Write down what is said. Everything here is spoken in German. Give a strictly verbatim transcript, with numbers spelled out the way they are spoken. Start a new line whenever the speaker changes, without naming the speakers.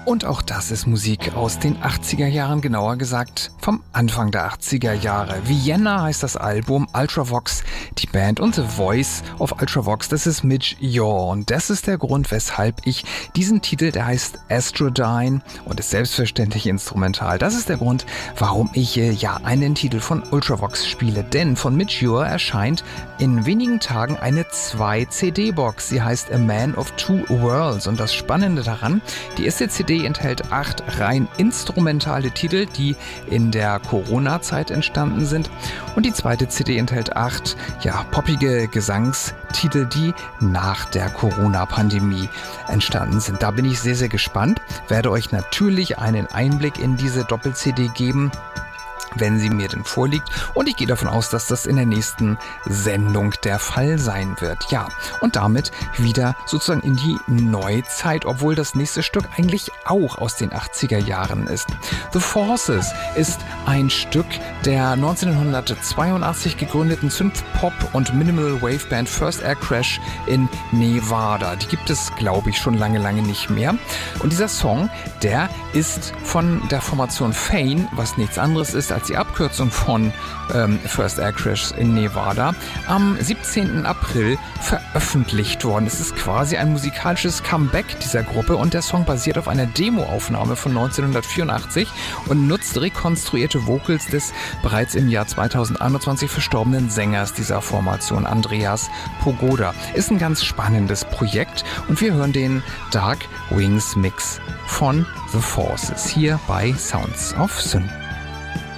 Und auch das ist Musik aus den achtziger Jahren, genauer gesagt vom Anfang der achtziger Jahre. Vienna heißt das Album, Ultravox, die Band und The Voice of Ultravox, das ist Midge Ure. Und das ist der Grund, weshalb ich diesen Titel, der heißt Astrodyne und ist selbstverständlich instrumental. Das ist der Grund, warum ich äh, ja einen Titel von Ultravox spiele. Denn von Midge Ure erscheint in wenigen Tagen eine zwei C D-Box. Sie heißt A Man of Two Worlds. Und das Spannende daran, die erste C D enthält acht rein instrumentale Titel, die in der Corona-Zeit entstanden sind. Und die zweite C D enthält acht, ja, poppige Gesangstitel, die nach der Corona-Pandemie entstanden sind. Da bin ich sehr, sehr gespannt. Werde euch natürlich einen Einblick in diese Doppel-C D geben, wenn sie mir denn vorliegt. Und ich gehe davon aus, dass das in der nächsten Sendung der Fall sein wird. Ja, und damit wieder sozusagen in die Neuzeit, obwohl das nächste Stück eigentlich auch aus den achtziger Jahren ist. The Forces ist ein Stück der neunzehnhundertzweiundachtzig gegründeten Synth-Pop- und Minimal-Wave-Band First Air Crash in Nevada. Die gibt es, glaube ich, schon lange, lange nicht mehr. Und dieser Song, der ist von der Formation Fane, was nichts anderes ist als die Abkürzung von ähm, First Air Crash in Nevada, am siebzehnten April veröffentlicht worden. Es ist quasi ein musikalisches Comeback dieser Gruppe und der Song basiert auf einer Demoaufnahme von neunzehnhundertvierundachtzig und nutzt rekonstruierte Vocals des bereits im Jahr zweitausendeinundzwanzig verstorbenen Sängers dieser Formation, Andreas Pogoda. Ist ein ganz spannendes Projekt und wir hören den Dark Wings Mix von The Forces hier bei Sounds of Synth.